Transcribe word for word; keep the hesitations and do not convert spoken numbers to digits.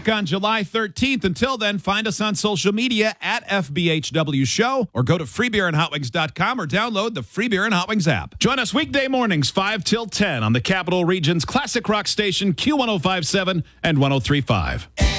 back on July thirteenth. Until then, find us on social media at F B H W Show or go to free beer and hot wings dot com or download the Free Beer and Hot Wings app. Join us weekday mornings five till ten on the Capital Region's classic rock station Q one oh five point seven and one oh three point five.